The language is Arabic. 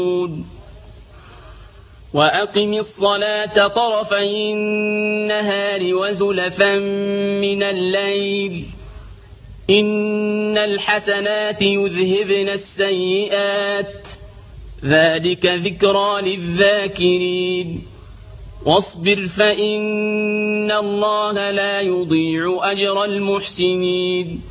وأقم الصلاة طرفي النهار وزلفا من الليل إن الحسنات يذهبن السيئات ذلك ذكرى للذاكرين واصبر فإن الله لا يضيع أجر المحسنين